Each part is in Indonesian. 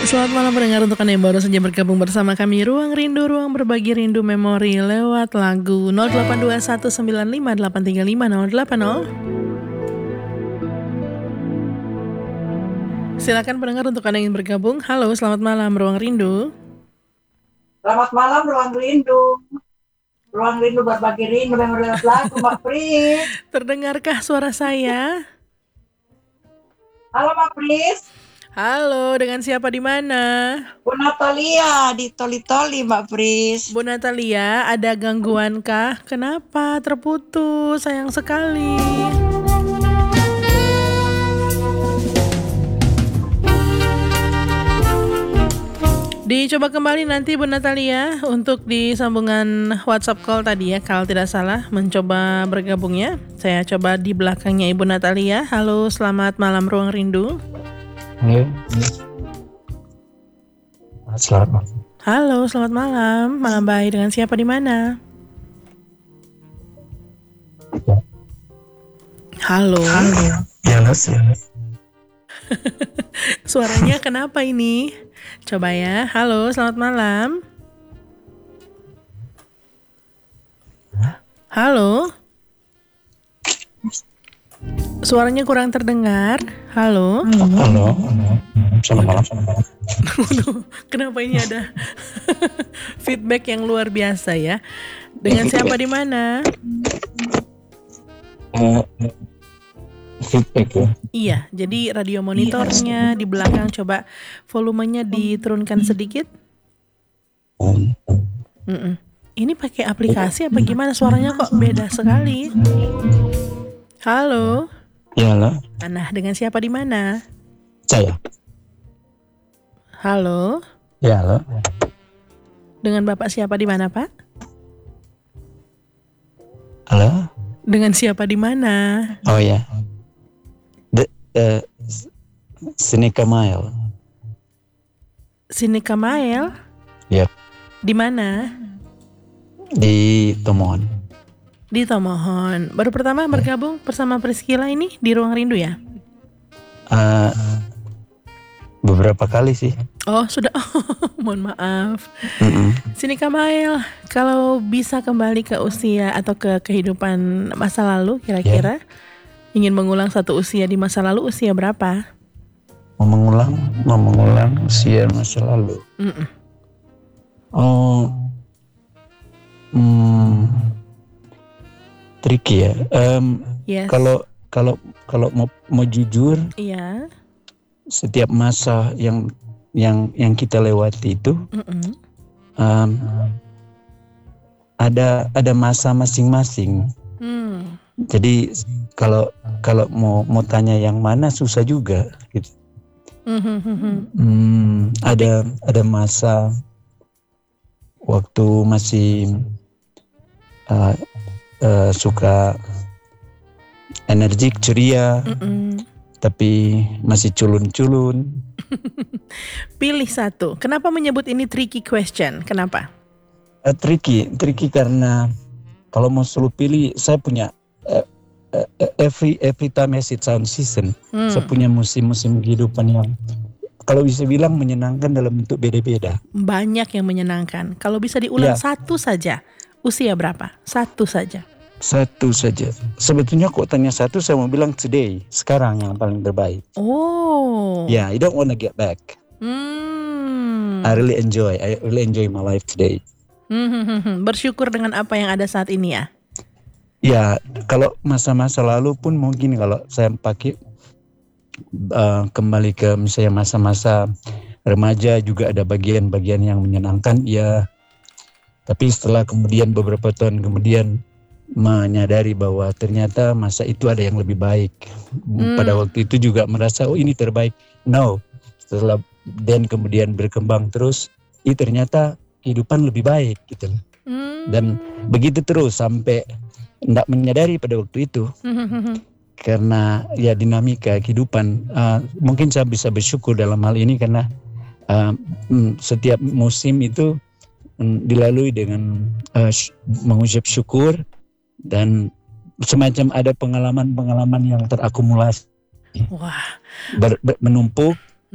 Selamat malam pendengar, untuk Anda yang baru saja bergabung bersama kami, Ruang Rindu, ruang berbagi rindu memori lewat lagu 082195835080. Silakan pendengar, untuk Anda yang ingin bergabung. Halo, selamat malam Ruang Rindu. Selamat malam Ruang Rindu. Ruang Rindu berbagi rindu memori lewat lagu, Mbak Pris. Terdengarkah suara saya? Halo Mbak Pris. Halo, dengan siapa di mana? Bu Natalia di Toli-Toli, Mbak Pris. Bu Natalia, ada gangguan kah? Kenapa terputus? Sayang sekali. Dicoba kembali nanti Bu Natalia untuk di sambungan WhatsApp call tadi ya, kalau tidak salah mencoba bergabungnya. Saya coba di belakangnya Ibu Natalia. Halo, selamat malam Ruang Rindu. Selamat malam. Halo, selamat malam. Malam baik, dengan siapa di mana? Halo. Ya, ya. Suaranya kenapa ini? Coba ya. Halo, selamat malam. Halo. Suaranya kurang terdengar. Halo. Halo. Selamat malam. Kenapa ini ada feedback yang luar biasa ya? Dengan siapa di mana? Feedback ya. Iya, jadi radio monitornya di belakang coba volumenya diturunkan sedikit. Ini pakai aplikasi apa gimana? Suaranya kok beda sekali. Halo. Ya, halo. Nah, dengan siapa di mana? Saya. Halo. Ya, halo. Dengan Bapak siapa di mana, Pak? Halo. Dengan siapa di mana? Oh ya. Sinika Mail. Sinika Mail? Yep. Di mana? Di Tomohon. Di Tomohon. Baru pertama bergabung bersama Priscila ini di Ruang Rindu ya? Beberapa kali sih. Oh, sudah. Mohon maaf. Sinika Mail, kalau bisa kembali ke usia atau ke kehidupan masa lalu, kira-kira ingin mengulang satu usia di masa lalu, usia berapa? Mau mengulang usia masa lalu. Tricky ya. Yes. Kalau mau jujur, Iya. setiap masa yang kita lewati itu ada masa masing-masing. Jadi kalau mau tanya yang mana susah juga gitu. Ada masa waktu masih suka energik, ceria, tapi masih culun-culun. Pilih satu. Kenapa menyebut ini tricky question? Kenapa? Tricky karena kalau mau selalu pilih, saya punya every time has its own season. Saya punya musim-musim kehidupan yang kalau bisa bilang menyenangkan dalam bentuk beda-beda. Banyak yang menyenangkan. Kalau bisa diulang satu saja, usia berapa? Satu saja. Sebetulnya kok tanya satu, saya mau bilang today, sekarang yang paling terbaik. Oh. Yeah, I don't want to get back. I really enjoy my life today. Bersyukur dengan apa yang ada saat ini ya. Ya, kalau masa-masa lalu pun mungkin kalau saya pakai kembali ke misalnya masa-masa remaja juga ada bagian-bagian yang menyenangkan ya. Tapi setelah kemudian beberapa tahun kemudian menyadari bahwa ternyata masa itu ada yang lebih baik. Pada waktu itu juga merasa ini terbaik. No, setelah dan kemudian berkembang terus, ternyata kehidupan lebih baik gitu. Dan begitu terus sampai tidak menyadari pada waktu itu. Karena ya dinamika kehidupan, mungkin saya bisa bersyukur dalam hal ini karena setiap musim itu dilalui dengan mengucap syukur dan semacam ada pengalaman-pengalaman yang terakumulasi. Wah. Menumpuk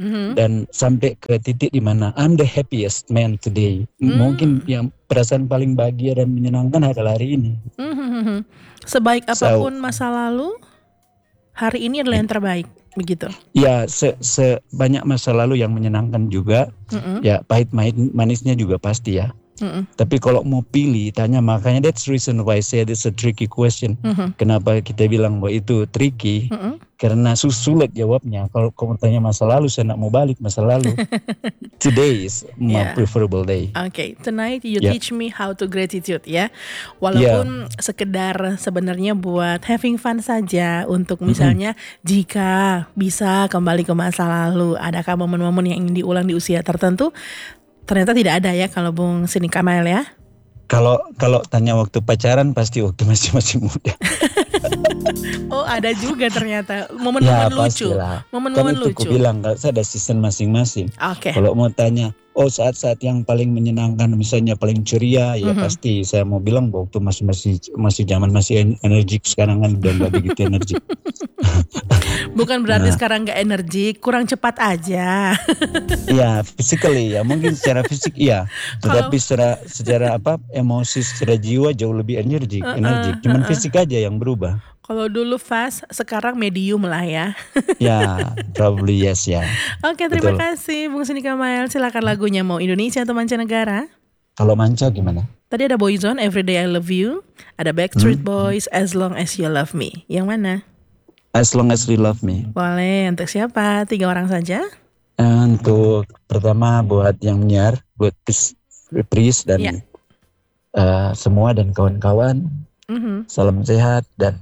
dan sampai ke titik di mana I'm the happiest man today. Mungkin yang perasaan paling bahagia dan menyenangkan adalah hari ini. Sebaik apapun masa lalu, hari ini adalah yang terbaik, begitu. Ya, sebanyak masa lalu yang menyenangkan juga. Ya, pahit manisnya juga pasti ya. Tapi kalau mau pilih, tanya, makanya that's reason why I said it's a tricky question. Kenapa kita bilang bahwa itu tricky? Karena sulit jawabnya. Kalau kamu tanya masa lalu, saya nak mau balik masa lalu. Today is my preferable day. Okay, tonight you teach me how to gratitude ya. Walaupun sekedar sebenarnya buat having fun saja, untuk misalnya jika bisa kembali ke masa lalu, adakah momen-momen yang ingin diulang di usia tertentu? Ternyata tidak ada ya kalau Bung Sini Kamail ya. Kalau tanya waktu pacaran pasti waktu masih muda. Oh, ada juga ternyata momen-momen lucu. Momen-momen kan lucu. Aku bilang kalau saya ada season masing-masing. Oke. Kalau mau tanya, saat-saat yang paling menyenangkan, misalnya paling ceria, ya pasti saya mau bilang bahwa waktu masih zaman masih energik. Sekarang kan udah nggak begitu energik. Bukan berarti sekarang nggak energik, kurang cepat aja. Iya, physically ya, mungkin secara fisik iya, tetapi secara emosi, secara jiwa jauh lebih energik. Cuman fisik aja yang berubah. Kalau dulu fast, sekarang medium lah ya. Ya, probably yes ya. Oke, terima kasih Bung Sini Kamail. Silakan lagunya, mau Indonesia atau mancanegara? Kalau manca gimana? Tadi ada Boyzone, Everyday I Love You. Ada Backstreet Boys, As Long As You Love Me. Yang mana? As Long As You Love Me. Boleh, untuk siapa? 3 orang saja? Untuk pertama buat yang menyiar, buat Pris dan semua dan kawan-kawan. Salam sehat dan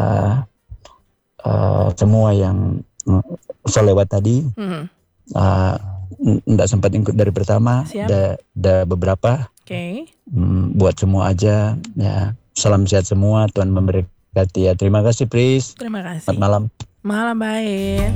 semua yang lewat tadi. Nggak sempat ikut dari pertama, ada beberapa. Buat semua aja ya, salam sehat semua, Tuhan memberkati ya. Terima kasih Pris. Terima kasih. Selamat malam. Malam baik.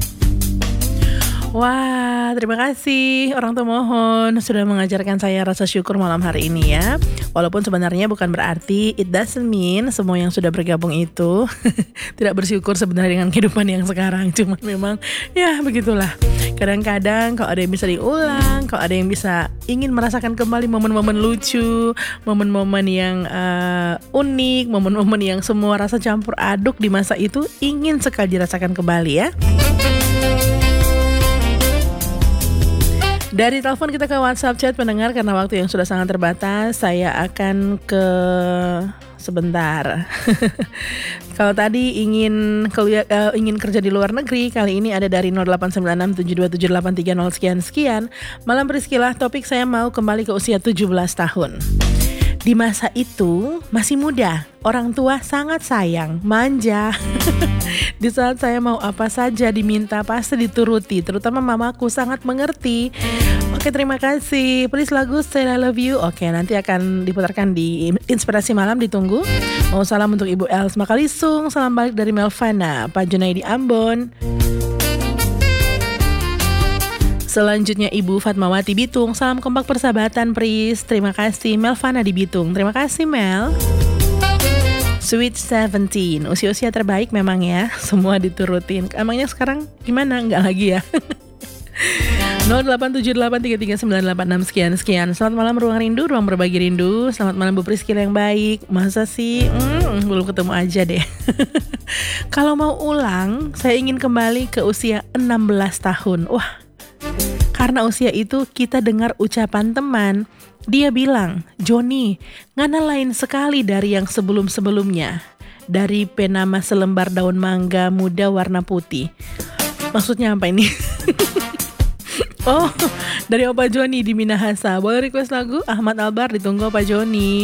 Wah, terima kasih orang Tomohon sudah mengajarkan saya rasa syukur malam hari ini ya. Walaupun sebenarnya bukan berarti, it doesn't mean semua yang sudah bergabung itu tidak bersyukur sebenarnya dengan kehidupan yang sekarang. Cuma memang ya begitulah. Kadang-kadang kalau ada yang bisa diulang, kalau ada yang bisa ingin merasakan kembali momen-momen lucu, momen-momen yang unik, momen-momen yang semua rasa campur aduk di masa itu ingin sekali dirasakan kembali ya. Dari telepon kita ke WhatsApp chat pendengar, karena waktu yang sudah sangat terbatas, saya akan ke sebentar. Kalau tadi ingin kerja di luar negeri, kali ini ada dari 0896727830 sekian. Malam Priskilah, topik saya mau kembali ke usia 17 tahun. Di masa itu masih muda, orang tua sangat sayang, manja. Di saat saya mau apa saja diminta pasti dituruti, terutama mamaku sangat mengerti. Oke, terima kasih. Please lagu Say I Love You. Oke, nanti akan diputarkan di Inspirasi Malam, ditunggu. Mau salam untuk Ibu Els Makalisung, salam balik dari Melvana, Pak Junaidi Ambon. Selanjutnya Ibu Fatmawati Bitung, salam kompak persahabatan Pris. Terima kasih. Melvana di Bitung, terima kasih Mel. Sweet 17, usia-usia terbaik memang ya, semua diturutin. Emangnya sekarang gimana? Enggak lagi ya. 0878339866 sekian. Selamat malam Ruang Rindu, ruang berbagi rindu. Selamat malam Bu Priskila yang baik. Masa sih belum ketemu aja deh. Kalau mau ulang, saya ingin kembali ke usia 16 tahun. Wah, karena usia itu kita dengar ucapan teman. Dia bilang, Joni, ngana lain sekali dari yang sebelum-sebelumnya. Dari penama selembar daun mangga muda warna putih. Maksudnya apa ini? Oh, dari Opa Joni di Minahasa. Boleh request lagu? Ahmad Albar, ditunggu Opa Joni.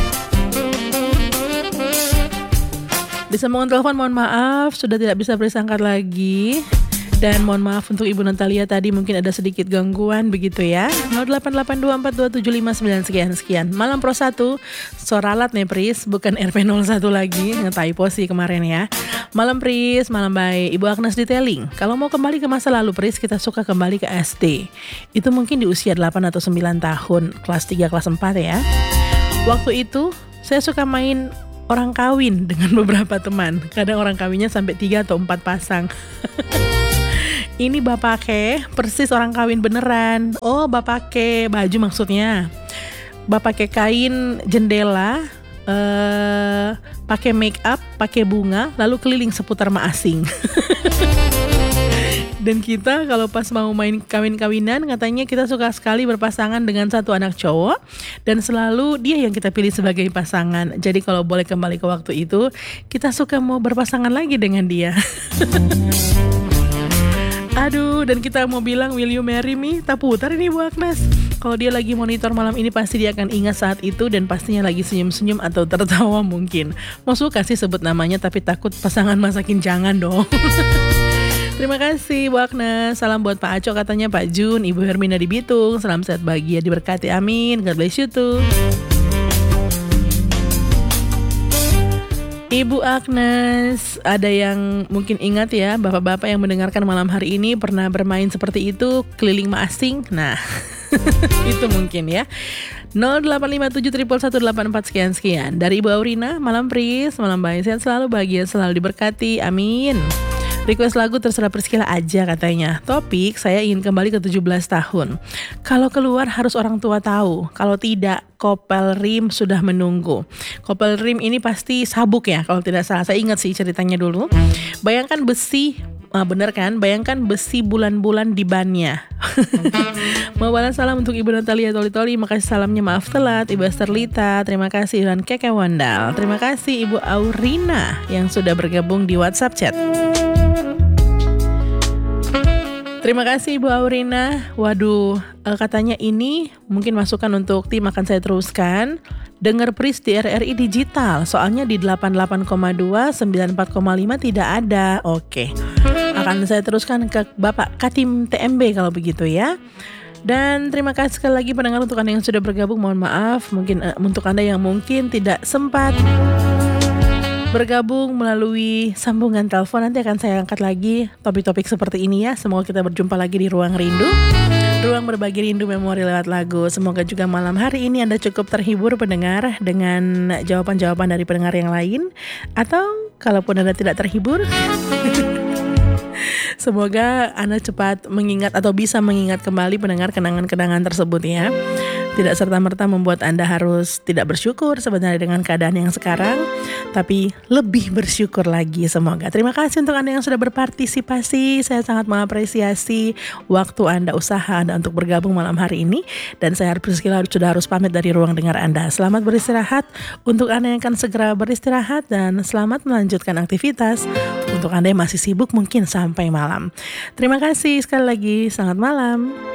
Disambungan telepon, mohon maaf sudah tidak bisa bersangkat lagi. Dan mohon maaf untuk Ibu Natalia tadi mungkin ada sedikit gangguan begitu ya. 0882427599 sekian. Malam Pro 1, Soralat nih Pris, bukan RP01 lagi. Nge-typo sih kemarin ya. Malam Pris, malam baik. Ibu Agnes Detailing, kalau mau kembali ke masa lalu Pris, kita suka kembali ke SD. Itu mungkin di usia 8 atau 9 tahun, kelas 3, kelas 4 ya. Waktu itu saya suka main orang kawin dengan beberapa teman. Kadang orang kawinnya sampai 3 atau 4 pasang. Ini bapake persis orang kawin beneran. Oh, bapake baju maksudnya. Bapake kain jendela, pakai make up, pakai bunga, lalu keliling seputar Ma Asing. Dan kita kalau pas mau main kawin-kawinan, katanya kita suka sekali berpasangan dengan satu anak cowok, dan selalu dia yang kita pilih sebagai pasangan. Jadi kalau boleh kembali ke waktu itu, kita suka mau berpasangan lagi dengan dia. Aduh, dan kita mau bilang will you marry me? Tak putar ini Bu Agnes. Kalau dia lagi monitor malam ini, pasti dia akan ingat saat itu dan pastinya lagi senyum-senyum atau tertawa mungkin. Mau suka sih sebut namanya, tapi takut pasangan masakin, jangan dong. Terima kasih Bu Agnes. Salam buat Pak Aco, katanya Pak Jun, Ibu Hermina di Bitung. Salam sehat bahagia diberkati, amin. God bless you too. Ibu Agnes, ada yang mungkin ingat ya, bapak-bapak yang mendengarkan malam hari ini pernah bermain seperti itu, keliling Ma Asing. Nah, itu mungkin ya. 0857111844 sekian. Dari Ibu Aurina, malam Pris, malam baik, sehat selalu, bahagia selalu, diberkati, amin. Request lagu terserah Priscilla aja katanya. Topik, saya ingin kembali ke 17 tahun. Kalau keluar harus orang tua tahu. Kalau tidak, kopel rim sudah menunggu. Kopel rim ini pasti sabuk ya, kalau tidak salah. Saya ingat sih ceritanya dulu. Bayangkan besi, bener kan? Bayangkan besi bulan-bulan di bannya. Mau balas salam untuk Ibu Natalia Toli-Toli. Makasih salamnya, maaf telat. Ibu Esther Lita, terima kasih. Dan Keke Wandal, terima kasih. Ibu Aurina yang sudah bergabung di WhatsApp chat. Terima kasih Ibu Aurina. Waduh, katanya ini mungkin masukan untuk tim, akan saya teruskan. Dengar Pris di RRI Digital, soalnya di 88,2, 94,5 tidak ada. Oke, akan saya teruskan ke Bapak Katim TMB kalau begitu ya. Dan terima kasih sekali lagi pendengar, untuk Anda yang sudah bergabung, mohon maaf. Mungkin untuk Anda yang mungkin tidak sempat bergabung melalui sambungan telepon, nanti akan saya angkat lagi topik-topik seperti ini ya. Semoga kita berjumpa lagi di Ruang Rindu, ruang berbagi rindu memori lewat lagu. Semoga juga malam hari ini Anda cukup terhibur pendengar dengan jawaban-jawaban dari pendengar yang lain. Atau kalaupun Anda tidak terhibur, semoga Anda cepat mengingat atau bisa mengingat kembali pendengar kenangan-kenangan tersebut ya. Tidak serta-merta membuat Anda harus tidak bersyukur sebenarnya dengan keadaan yang sekarang, tapi lebih bersyukur lagi semoga. Terima kasih untuk Anda yang sudah berpartisipasi. Saya sangat mengapresiasi waktu Anda, usaha Anda untuk bergabung malam hari ini. Dan saya sudah harus pamit dari ruang dengar Anda. Selamat beristirahat untuk Anda yang akan segera beristirahat, dan selamat melanjutkan aktivitas untuk Anda yang masih sibuk mungkin sampai malam. Terima kasih sekali lagi. Selamat malam.